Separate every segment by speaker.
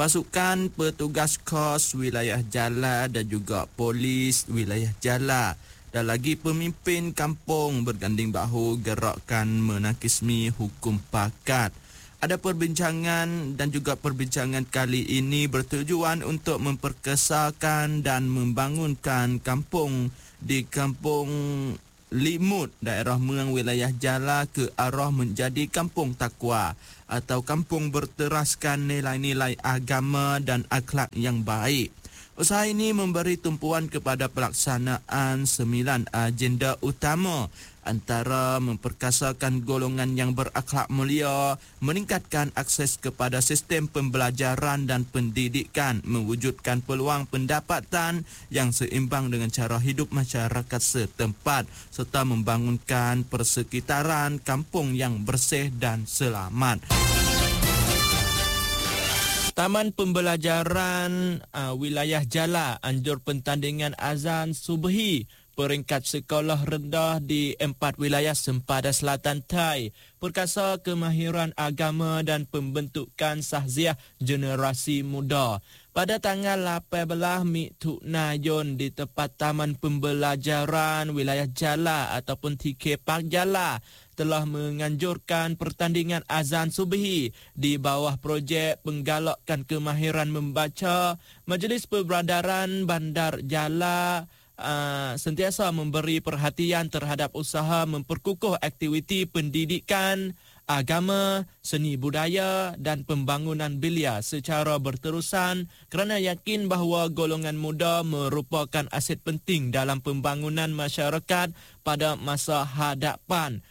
Speaker 1: pasukan petugas kos wilayah Jala dan juga polis wilayah Jala dan lagi pemimpin kampung berganding bahu gerakkan menakismi hukum pakat. Ada perbincangan dan juga perbincangan kali ini bertujuan untuk memperkesakan dan membangunkan kampung di Kampung Limut, daerah Muang wilayah Jala ke arah menjadi kampung takwa atau kampung berteraskan nilai-nilai agama dan akhlak yang baik. Usaha ini memberi tumpuan kepada pelaksanaan 9 agenda utama, antara memperkasakan golongan yang berakhlak mulia, meningkatkan akses kepada sistem pembelajaran dan pendidikan, mewujudkan peluang pendapatan yang seimbang dengan cara hidup masyarakat setempat, serta membangunkan persekitaran kampung yang bersih dan selamat. Taman Pembelajaran Wilayah Jala anjur pentandingan azan subuhi peringkat sekolah rendah di 4 wilayah sempadan Selatan Thai, perkasa kemahiran agama dan pembentukan sahziah generasi muda. Pada tanggal 18 Mithunayun di tempat Taman Pembelajaran Wilayah Jala ataupun TK Park Jala telah menganjurkan pertandingan azan subuhi di bawah projek penggalakkan kemahiran membaca. Majlis Perbradaran Bandar Jala sentiasa memberi perhatian terhadap usaha memperkukuh aktiviti pendidikan, agama, seni budaya dan pembangunan belia secara berterusan kerana yakin bahawa golongan muda merupakan aset penting dalam pembangunan masyarakat pada masa hadapan.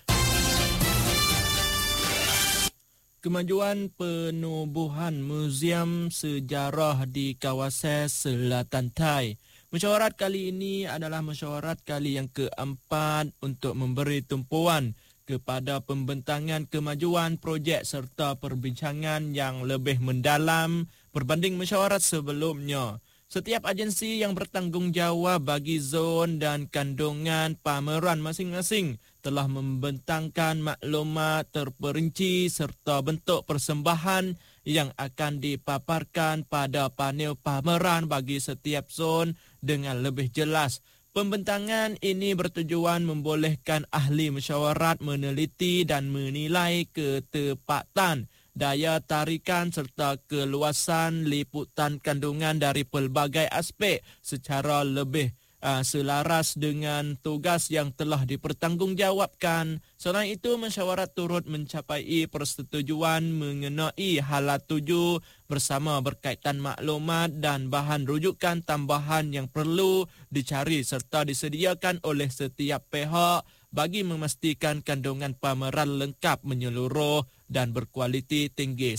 Speaker 1: Kemajuan penubuhan Muzium Sejarah di kawasan Selatan Thai. Mesyuarat kali ini adalah mesyuarat kali yang keempat untuk memberi tumpuan kepada pembentangan kemajuan projek serta perbincangan yang lebih mendalam berbanding mesyuarat sebelumnya. Setiap agensi yang bertanggungjawab bagi zon dan kandungan pameran masing-masing telah membentangkan maklumat terperinci serta bentuk persembahan yang akan dipaparkan pada panel pameran bagi setiap zon dengan lebih jelas. Pembentangan ini bertujuan membolehkan ahli mesyuarat meneliti dan menilai ketepatan, daya tarikan serta keluasan liputan kandungan dari pelbagai aspek secara lebih selaras dengan tugas yang telah dipertanggungjawabkan. Selain itu, mesyuarat turut mencapai persetujuan mengenai halat tuju bersama berkaitan maklumat dan bahan rujukan tambahan yang perlu dicari serta disediakan oleh setiap pihak bagi memastikan kandungan pameran lengkap, menyeluruh dan berkualiti tinggi.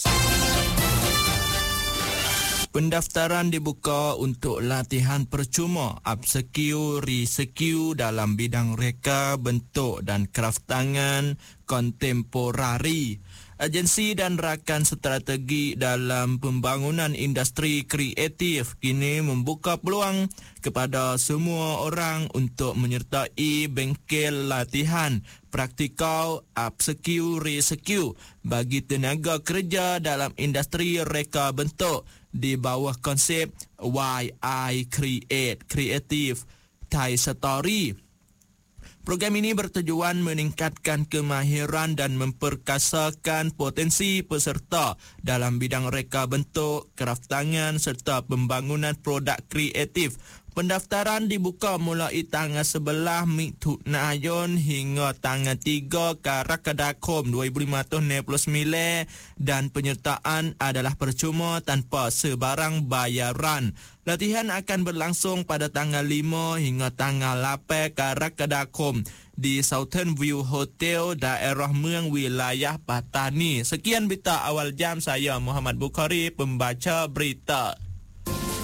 Speaker 1: Pendaftaran dibuka untuk latihan percuma, upskill, reskill dalam bidang reka, bentuk dan kraft tangan kontemporari. Agensi dan rakan strategi dalam pembangunan industri kreatif kini membuka peluang kepada semua orang untuk menyertai bengkel latihan praktikal, upskill, reskill bagi tenaga kerja dalam industri reka bentuk di bawah konsep YI Create, Creative Thai Story. Program ini bertujuan meningkatkan kemahiran dan memperkasakan potensi peserta dalam bidang reka bentuk, kraft tangan serta pembangunan produk kreatif. Pendaftaran dibuka mulai tanggal 11 Mithunayun hingga tanggal 3 Karakadakom 2059 dan penyertaan adalah percuma tanpa sebarang bayaran. Latihan akan berlangsung pada tanggal 5 hingga tanggal 8 Karakadakom di Southern View Hotel, daerah Muang, wilayah Patani. Sekian berita awal jam, saya Muhammad Bukhari, pembaca berita.